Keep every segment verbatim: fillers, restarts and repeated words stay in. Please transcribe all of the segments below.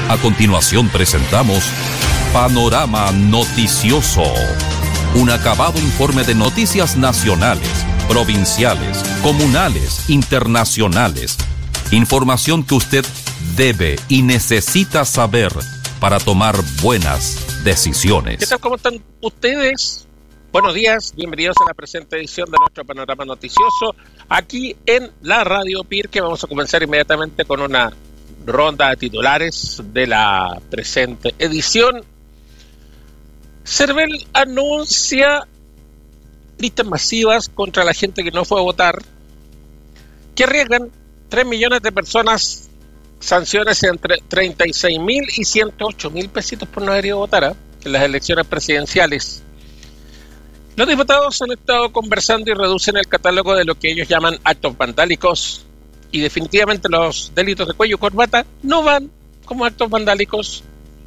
A continuación presentamos Panorama Noticioso, un acabado informe de noticias nacionales, provinciales, comunales, internacionales. Información que usted debe y necesita saber para tomar buenas decisiones. ¿Qué tal? ¿Cómo están ustedes? Buenos días, bienvenidos a la presente edición de nuestro Panorama Noticioso aquí en la Radio Pirque. Vamos a comenzar inmediatamente con una ronda de titulares de la presente edición. Cervel anuncia listas masivas contra la gente que no fue a votar, que arriesgan tres millones de personas, sanciones entre treinta y seis mil y ciento ocho mil pesitos por no haber ido a votar ¿eh? en las elecciones presidenciales. Los diputados han estado conversando y reducen el catálogo de lo que ellos llaman actos vandálicos, y definitivamente los delitos de cuello y corbata no van como actos vandálicos.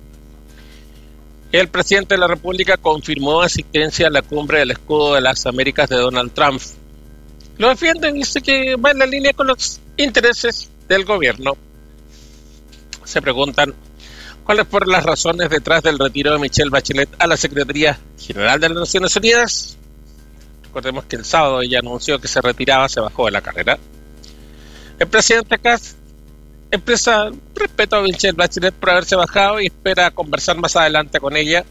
El presidente de la República confirmó asistencia a la cumbre del escudo de las Américas de Donald Trump. Lo defienden y dice que va en la línea con los intereses del gobierno. Se preguntan cuáles fueron las razones detrás del retiro de Michelle Bachelet a la Secretaría General de las Naciones Unidas. Recordemos que el sábado ella anunció que se retiraba, se bajó de la carrera. El presidente Kass expresa respeto a Michelle Bachelet por haberse bajado y espera conversar más adelante con ella.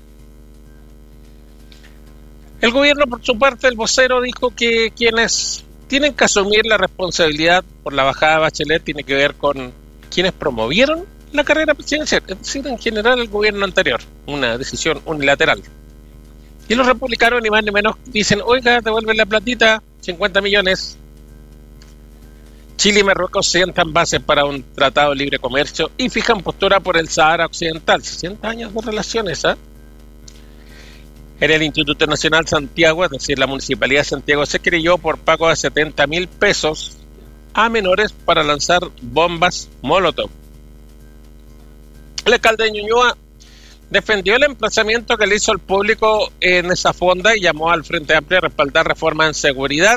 El gobierno, por su parte, el vocero dijo que quienes tienen que asumir la responsabilidad por la bajada de Bachelet tiene que ver con quienes promovieron la carrera presidencial, es decir, en general el gobierno anterior, una decisión unilateral. Y los republicanos, ni más ni menos, dicen, oiga, devuelven la platita, cincuenta millones. Chile y Marruecos sientan bases para un tratado de libre comercio y fijan postura por el Sahara Occidental. sesenta años de relaciones, ¿eh? En el Instituto Nacional Santiago, es decir, la Municipalidad de Santiago, se creyó por pago de setenta mil pesos a menores para lanzar bombas Molotov. El alcalde de Ñuñoa defendió el emplazamiento que le hizo al público en esa fonda y llamó al Frente Amplio a respaldar reformas en seguridad.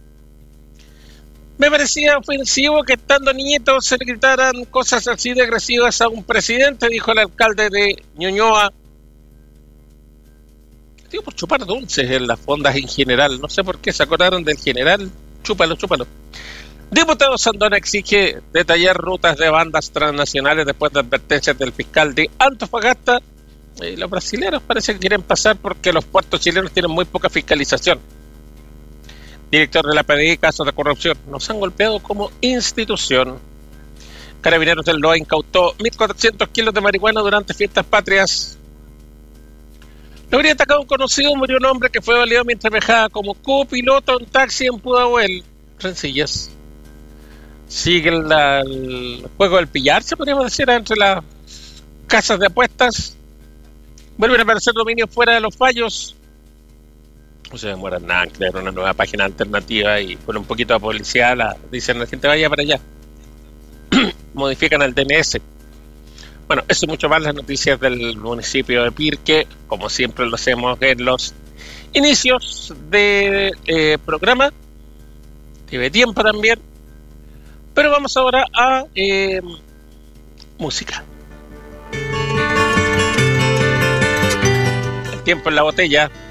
Me parecía ofensivo que estando niñitos se le gritaran cosas así de agresivas a un presidente, dijo el alcalde de Ñuñoa. Digo, por chupar dulces en las fondas en general. No sé por qué se acordaron del general. Chúpalo, chúpalo. Diputado Sandón exige detallar rutas de bandas transnacionales después de advertencias del fiscal de Antofagasta. Eh, los brasileños parece que quieren pasar porque los puertos chilenos tienen muy poca fiscalización. Director de la P D I, casos de corrupción. Nos han golpeado como institución. Carabineros del Loa incautó mil cuatrocientos kilos de marihuana durante fiestas patrias. Lo habría atacado un conocido, murió un hombre que fue baleado mientras viajaba como copiloto en taxi en Pudahuel. Rencillas. Sigue el, el juego del pillarse, podríamos decir, entre las casas de apuestas. Vuelven a aparecer dominios fuera de los fallos. No se demoran nada en crear una nueva página alternativa y con un poquito de publicidad la, dicen la gente vaya para allá. Modifican el D N S. Bueno, eso y mucho más las noticias del municipio de Pirque, como siempre lo hacemos en los inicios de eh, programa. Tiene tiempo también. Pero vamos ahora a eh, música. El tiempo en la botella.